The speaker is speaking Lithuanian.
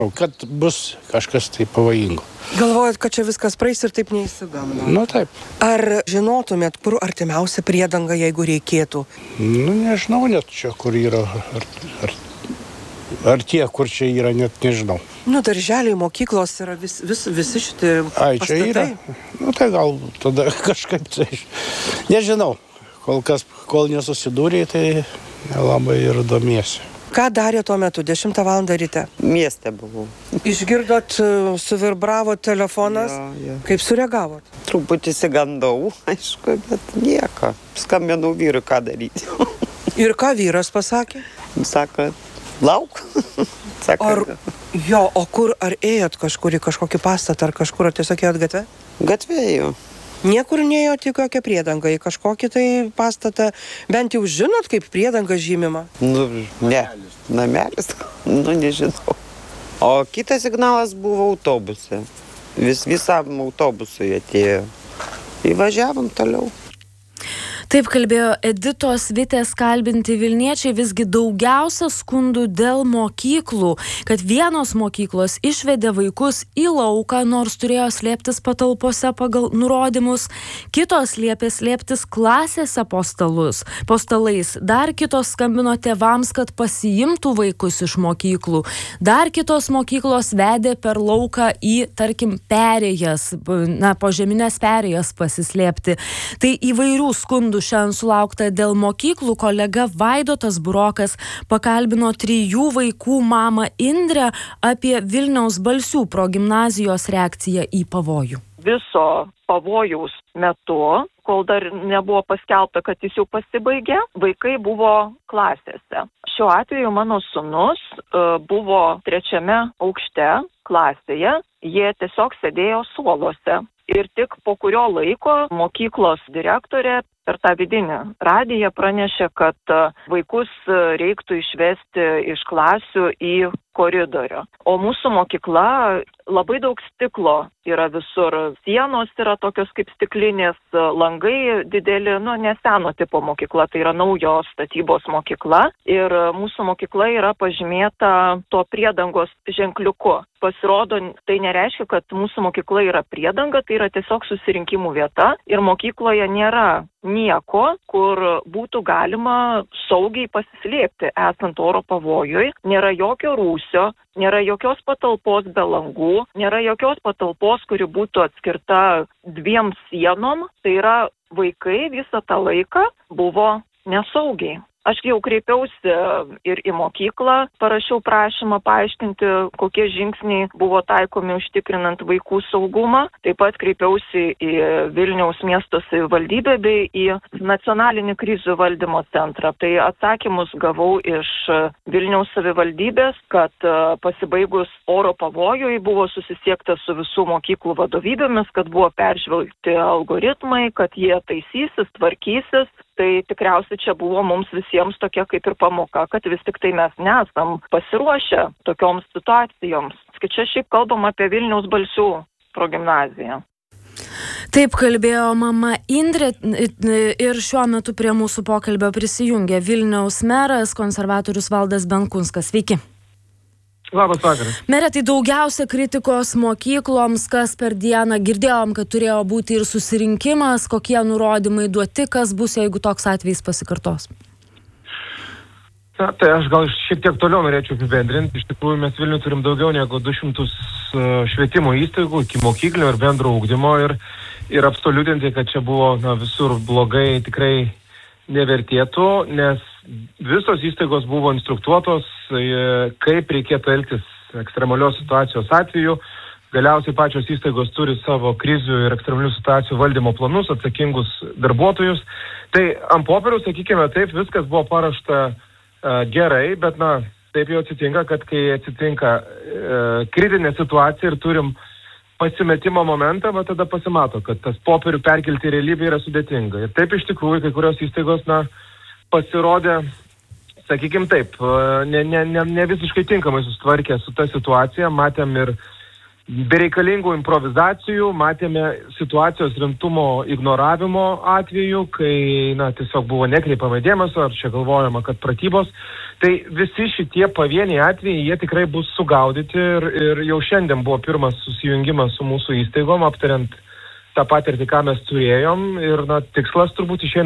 Kad bus kažkas tai pavojingo. Galvojat, kad čia viskas praeis ir taip neįsigando? Nu taip. Ar žinotumėt, kur artimiausia priedanga, jeigu reikėtų? Nu nežinau net čia, kur yra. Ar tie, kur čia yra, net nežinau. Nu, darželiai, mokyklos yra visi šitie pastatai. Čia yra. Nu tai gal tada kažkaip tai. Nežinau. Kol nesusidūrė, tai labai ir domiesi. Ką darė tuo metu, 10 valandą ryte? Mieste buvau. Išgirdot, suvirbravo telefonas, jo. Kaip sureagavot? Truputį įsigandau, aišku, bet nieko. Skambinau vyrui, ką daryti. Ir ką vyras pasakė? Sako, lauk. Sako, o kur, ar ėjot kažkur į kažkokį pastatą, ar kažkur, ar tiesiog ėjot gatvę? Gatvėjau. Niekur neėjot į kokią priedangą, į kažkokį tai pastatą, bent jau žinot, kaip priedanga žymima? Nu, ne, namelis, nežinau. O kitas signalas buvo autobuse. Visam autobusui atėjo. Įvažiavom toliau. Taip kalbėjo Editos Vitės kalbinti Vilniečiai, visgi daugiausia skundų dėl mokyklų, kad vienos mokyklos išvedė vaikus į lauką, nors turėjo slėptis patalpose pagal nurodymus, kitos liepė slėptis klasėse po stalais, dar kitos skambino tėvams, kad pasiimtų vaikus iš mokyklų, dar kitos mokyklos vedė per lauką į, tarkim, perėjas, požeminės perėjas pasislėpti. Tai įvairių skundų šiandien sulaukta dėl mokyklų. Kolega Vaidotas Burokas pakalbino 3 vaikų mamą Indrę apie Vilniaus Balsių progimnazijos reakciją į pavojų. Viso pavojaus metu, kol dar nebuvo paskelbta, kad jis jau pasibaigė, vaikai buvo klasėse. Šiuo atveju mano sūnus buvo 3 aukšte klasėje, jie tiesiog sėdėjo suoluose. Ir tik po kurio laiko mokyklos direktorė per tą vidinį radiją pranešė, kad vaikus reiktų išvesti iš klasių į koridorių. O mūsų mokykla labai daug stiklo yra visur. Sienos yra tokios kaip stiklinės, langai dideli, neseno tipo mokykla, tai yra naujos statybos mokykla. Ir mūsų mokykla yra pažymėta to priedangos ženkliuku. Pasirodo, tai nereiškia, kad mūsų mokykla yra priedanga, tai yra tiesiog susirinkimų vieta ir mokykloje nėra nieko, kur būtų galima saugiai pasislėpti esant oro pavojui. Nėra jokio rūsio, nėra jokios patalpos be langų, nėra jokios patalpos, kuri būtų atskirta 2 sienom. Tai yra vaikai visą tą laiką buvo nesaugiai. Aš jau kreipiausi ir į mokyklą, parašiau prašymą paaiškinti, kokie žingsniai buvo taikomi užtikrinant vaikų saugumą. Taip pat kreipiausi į Vilniaus miesto savivaldybę bei į nacionalinį krizių valdymo centrą. Tai atsakymus gavau iš Vilniaus savivaldybės, kad pasibaigus oro pavojui buvo susisiekta su visų mokyklų vadovybėmis, kad buvo peržvelgti algoritmai, kad jie taisysis, tvarkysis. Tai tikriausiai čia buvo mums visiems tokia kaip ir pamoka, kad vis tik tai mes nesam pasiruošę tokioms situacijoms. Čia šiaip kalbam apie Vilniaus Balsių progimnaziją. Taip kalbėjo mama Indrė ir šiuo metu prie mūsų pokalbio prisijungė Vilniaus meras, konservatorius Valdas Benkunskas. Sveiki. Labas vakaras. Mere, tai daugiausia kritikos mokykloms, kas per dieną girdėjom, kad turėjo būti ir susirinkimas, kokie nurodymai duoti, kas bus, jeigu toks atvejis pasikartos. Tai aš gal šiek tiek toliau norėčiau apibendrinti. Iš tikrųjų, mes Vilniuje turim daugiau negu 200 švietimo įstaigų, iki mokyklinio ir bendro ugdymo ir absoliutinti, kad čia buvo visur blogai, tikrai nevertėtų, nes visos įstaigos buvo instruktuotos, kaip reikėtų elgtis ekstremalios situacijos atveju. Galiausiai pačios įstaigos turi savo krizių ir ekstremalių situacijų valdymo planus, atsakingus darbuotojus. Tai ant popieriaus, sakykime, taip, viskas buvo parašta gerai, bet taip jau atsitinka, kad kai atsitinka kritinė situacija ir turim pasimetimo momentą, tada pasimato, kad tas popierių perkelti į realybę yra sudėtinga. Ir taip iš tikrųjų kai kurios įstaigos pasirodė, sakykim taip, ne visiškai tinkamai susitvarkė su ta situacija. Matėm ir bereikalingų improvizacijų, matėme situacijos rimtumo ignoravimo atveju, kai tiesiog buvo nekreipiama dėmesio, ar čia galvojama, kad pratybos. Tai visi šitie pavieniai atvejai, jie tikrai bus sugaudyti ir jau šiandien buvo pirmas susijungimas su mūsų įstaigom, aptariant tą patirtį, ką mes turėjom. Ir tikslas turbūt išeina